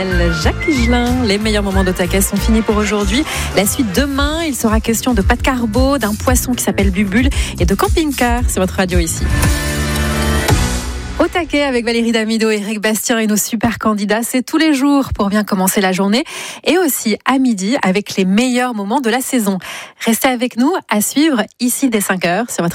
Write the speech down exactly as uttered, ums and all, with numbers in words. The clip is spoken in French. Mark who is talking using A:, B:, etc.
A: Jacques Higelin, les meilleurs moments de Taquet sont finis pour aujourd'hui. La suite demain, il sera question de pâte carbo, d'un poisson qui s'appelle Bubule et de camping-car. C'est votre radio ici. Au taquet avec Valérie Damido, Eric Bastien et nos super candidats, c'est tous les jours pour bien commencer la journée et aussi à midi avec les meilleurs moments de la saison. Restez avec nous à suivre ici dès cinq heures sur votre